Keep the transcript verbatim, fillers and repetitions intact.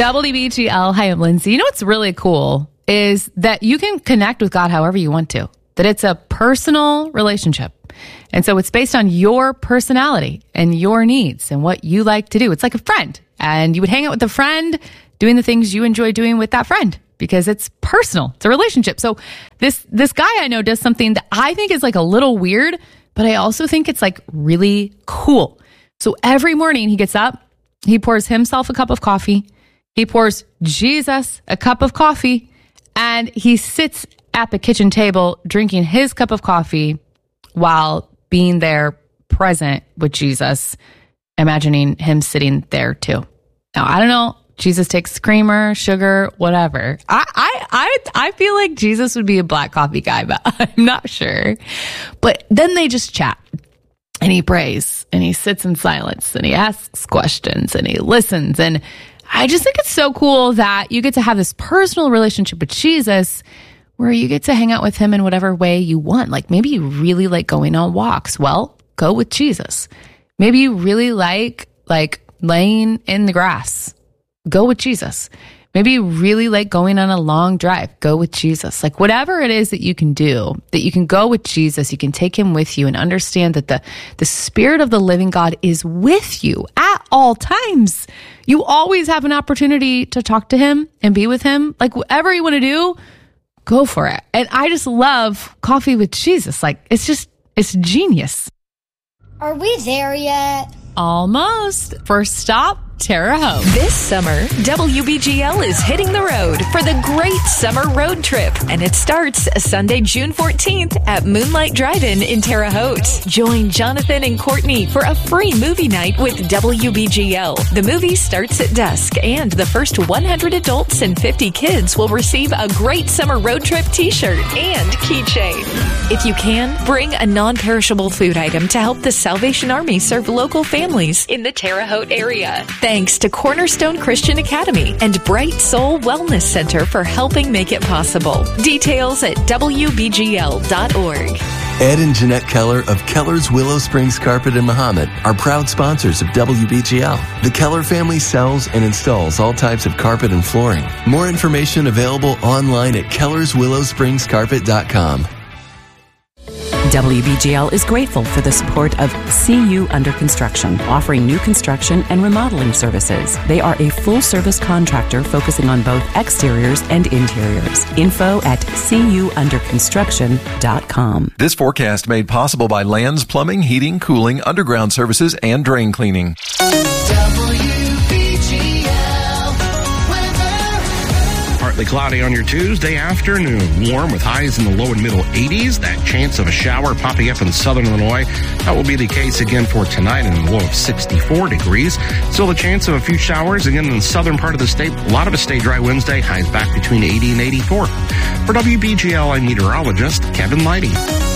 W B G L. Hi, I'm Lindsay. You know what's really cool is that you can connect with God however you want to, that it's a personal relationship. And so it's based on your personality and your needs and what you like to do. It's like a friend, and you would hang out with a friend doing the things you enjoy doing with that friend because it's personal. It's a relationship. So this, this guy I know does something that I think is like a little weird, but I also think it's like really cool. So every morning he gets up, he pours himself a cup of coffee. He pours Jesus a cup of coffee, and he sits at the kitchen table drinking his cup of coffee while being there present with Jesus, imagining him sitting there too. Now, I don't know. Jesus takes creamer, sugar, whatever. I, I, I, I feel like Jesus would be a black coffee guy, but I'm not sure. But then they just chat. And he prays, and he sits in silence, and he asks questions, and he listens. And I just think it's so cool that you get to have this personal relationship with Jesus where you get to hang out with him in whatever way you want. Like maybe you really like going on walks. Well, go with Jesus. Maybe you really like like laying in the grass. Go with Jesus. Maybe you really like going on a long drive. Go with Jesus. Like whatever it is that you can do, that you can go with Jesus, you can take him with you and understand that the, the Spirit of the living God is with you at all times. You always have an opportunity to talk to him and be with him. Like whatever you want to do, go for it. And I just love coffee with Jesus. Like it's just, it's genius. Are we there yet? Almost. First stop, Terre Haute. This summer, W B G L is hitting the road for the Great Summer Road Trip, and it starts Sunday, June fourteenth at Moonlight Drive-In in Terre Haute. Join Jonathan and Courtney for a free movie night with W B G L. The movie starts at dusk, and the first one hundred adults and fifty kids will receive a Great Summer Road Trip t-shirt and keychain. If you can, bring a non-perishable food item to help the Salvation Army serve local families in the Terre Haute area. Thanks to Cornerstone Christian Academy and Bright Soul Wellness Center for helping make it possible. Details at W B G L dot org. Ed and Jeanette Keller of Keller's Willow Springs Carpet in Mahomet are proud sponsors of W B G L. The Keller family sells and installs all types of carpet and flooring. More information available online at kellers willow springs carpet dot com. W B G L is grateful for the support of C U Under Construction, offering new construction and remodeling services. They are a full-service contractor focusing on both exteriors and interiors. Info at c u under construction dot com. This forecast made possible by Lands Plumbing, Heating, Cooling, Underground Services, and Drain Cleaning. Partly cloudy on your Tuesday afternoon. Warm with highs in the low and middle eighties. That chance of a shower popping up in southern Illinois. That will be the case again for tonight in the low of sixty-four degrees. Still the chance of a few showers again in the southern part of the state. A lot of it stay dry Wednesday. Highs back between eighty and eighty-four. For W B G L, I'm meteorologist Kevin Leidy.